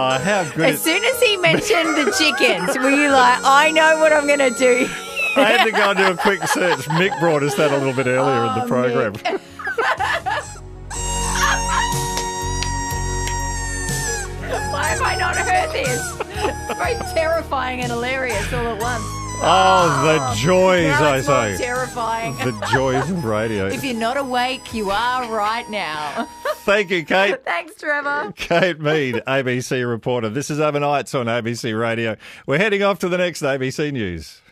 How good As soon as he mentioned the chickens, were you like, I know what I'm going to do? I had to go and do a quick search. Mick brought us that a little bit earlier in the program. Why have I not heard this? It's both terrifying and hilarious all at once. Oh, the joys, Now I it's more say. terrifying. The joys of radio. If you're not awake, you are right now. Thank you, Kate. Thanks, Trevor. Kate Mead, ABC reporter. This is Overnights on ABC Radio. We're heading off to the next ABC News.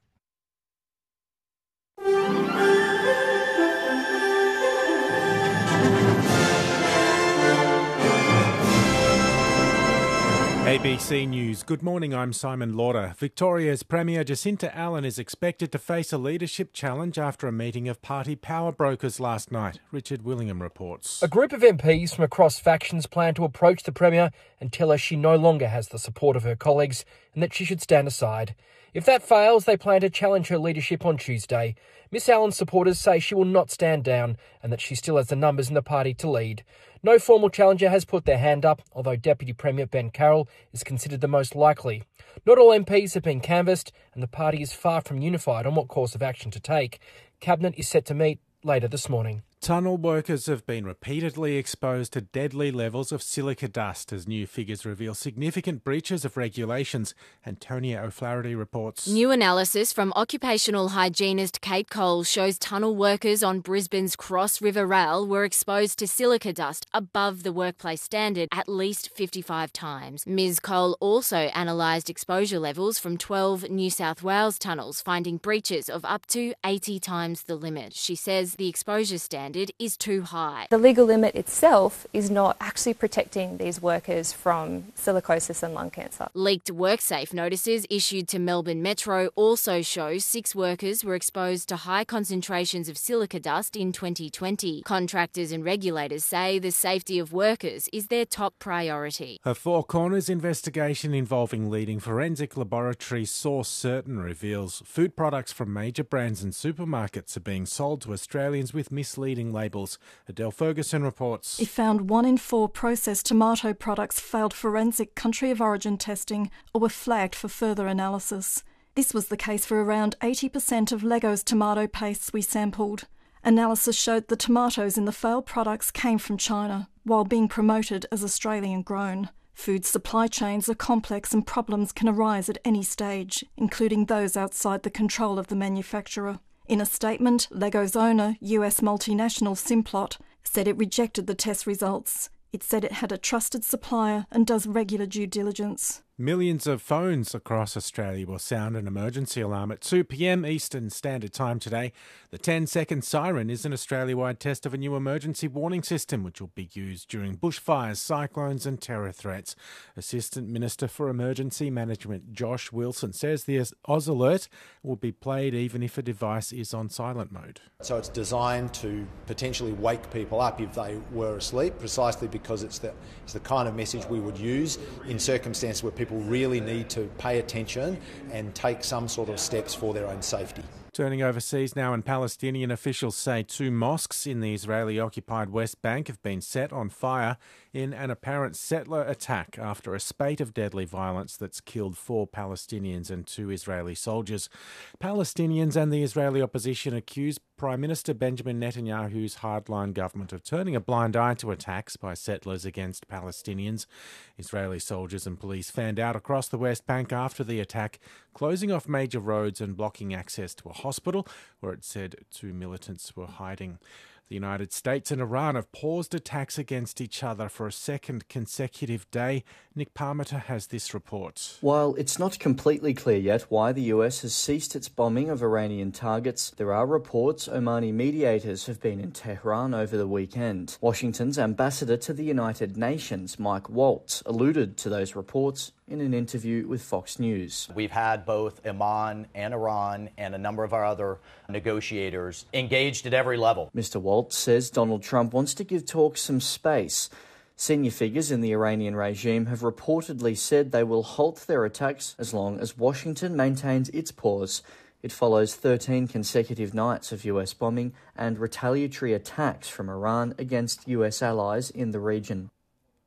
ABC News. Good morning, I'm Simon Lauder. Victoria's Premier Jacinta Allen is expected to face a leadership challenge after a meeting of party power brokers last night. Richard Willingham reports. A group of MPs from across factions plan to approach the Premier and tell her she no longer has the support of her colleagues and that she should stand aside. If that fails, they plan to challenge her leadership on Tuesday. Miss Allen's supporters say she will not stand down and that she still has the numbers in the party to lead. No formal challenger has put their hand up, although Deputy Premier Ben Carroll is considered the most likely. Not all MPs have been canvassed, and the party is far from unified on what course of action to take. Cabinet is set to meet later this morning. Tunnel workers have been repeatedly exposed to deadly levels of silica dust as new figures reveal significant breaches of regulations. Antonia O'Flaherty reports. New analysis from occupational hygienist Kate Cole shows tunnel workers on Brisbane's Cross River Rail were exposed to silica dust above the workplace standard at least 55 times. Ms Cole also analysed exposure levels from 12 New South Wales tunnels, finding breaches of up to 80 times the limit. She says the exposure standard is too high. The legal limit itself is not actually protecting these workers from silicosis and lung cancer. Leaked WorkSafe notices issued to Melbourne Metro also show 6 workers were exposed to high concentrations of silica dust in 2020. Contractors and regulators say the safety of workers is their top priority. A Four Corners investigation involving leading forensic laboratory Source Certain reveals food products from major brands and supermarkets are being sold to Australians with misleading labels. Adele Ferguson reports. It found 1 in 4 processed tomato products failed forensic country of origin testing or were flagged for further analysis. This was the case for around 80% of Lego's tomato pastes we sampled. Analysis showed the tomatoes in the failed products came from China, while being promoted as Australian grown. Food supply chains are complex and problems can arise at any stage, including those outside the control of the manufacturer. In a statement, Lego's owner, US multinational Simplot, said it rejected the test results. It said it had a trusted supplier and does regular due diligence. Millions of phones across Australia will sound an emergency alarm at 2 p.m. Eastern Standard Time today. The 10-second siren is an Australia-wide test of a new emergency warning system which will be used during bushfires, cyclones and terror threats. Assistant Minister for Emergency Management Josh Wilson says the Oz Alert will be played even if a device is on silent mode. So it's designed to potentially wake people up if they were asleep, precisely because it's the kind of message we would use in circumstances where people really need to pay attention and take some sort of steps for their own safety. Turning overseas now, and Palestinian officials say 2 mosques in the Israeli-occupied West Bank have been set on fire in an apparent settler attack after a spate of deadly violence that's killed 4 Palestinians and 2 Israeli soldiers. Palestinians and the Israeli opposition accuse Prime Minister Benjamin Netanyahu's hardline government of turning a blind eye to attacks by settlers against Palestinians. Israeli soldiers and police fanned out across the West Bank after the attack, closing off major roads and blocking access to a hospital where it said 2 militants were hiding. The United States and Iran have paused attacks against each other for a second consecutive day. Nick Parmenter has this report. While it's not completely clear yet why the US has ceased its bombing of Iranian targets, there are reports Omani mediators have been in Tehran over the weekend. Washington's ambassador to the United Nations, Mike Waltz, alluded to those reports in an interview with Fox News. We've had both Oman and Iran and a number of our other negotiators engaged at every level. Mr. Waltz says Donald Trump wants to give talks some space. Senior figures in the Iranian regime have reportedly said they will halt their attacks as long as Washington maintains its pause. It follows 13 consecutive nights of US bombing and retaliatory attacks from Iran against US allies in the region.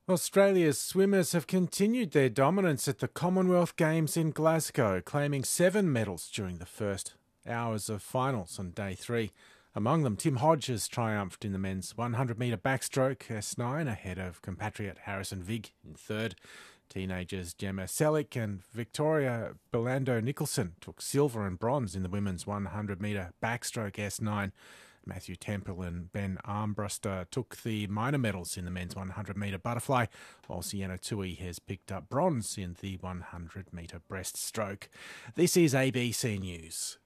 Australia's swimmers have continued their dominance at the Commonwealth Games in Glasgow, claiming 7 medals during the first hours of finals on day 3. Among them, Tim Hodges triumphed in the men's 100-metre backstroke S9 ahead of compatriot Harrison Vig in third. Teenagers Gemma Selick and Victoria Belando-Nicholson took silver and bronze in the women's 100-metre backstroke S9. Matthew Temple and Ben Armbruster took the minor medals in the men's 100-metre butterfly, while Sienna Tui has picked up bronze in the 100-metre breaststroke. This is ABC News.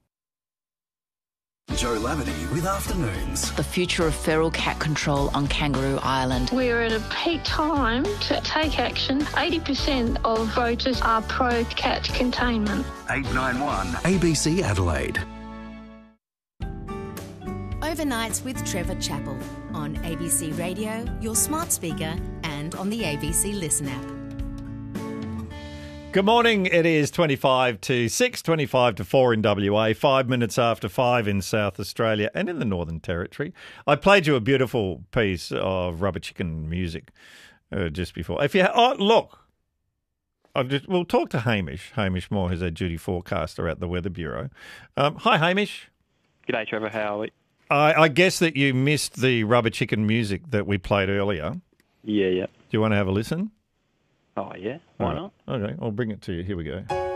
Joe Lavity with Afternoons. The future of feral cat control on Kangaroo Island. We're at a peak time to take action. 80% of voters are pro-cat containment. 891 ABC Adelaide. Overnights with Trevor Chappell on ABC Radio, your smart speaker, and on the ABC Listen app. Good morning. It is 25 to 6, 25 to 4 in WA, 5 minutes after 5 in South Australia and in the Northern Territory. I played you a beautiful piece of Rubber Chicken music just before. We'll talk to Hamish Moore, who's our duty forecaster at the Weather Bureau. Hi, Hamish. G'day, Trevor. How are we? I guess that you missed the Rubber Chicken music that we played earlier. Yeah. Do you want to have a listen? Oh, yeah. Why not? Okay, I'll bring it to you. Here we go.